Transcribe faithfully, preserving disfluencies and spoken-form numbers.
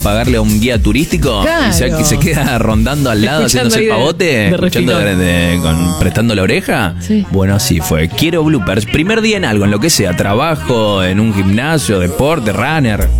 pagarle a un guía turístico Claro. y se, se queda rondando al lado Escuchando haciéndose el ahí de- pavote, de escuchando refilón. de- de- con- prestando la oreja. Sí. Bueno, así fue. Quiero bloopers. Primer día en algo, en lo que sea, trabajo, en un gimnasio, deporte, runner.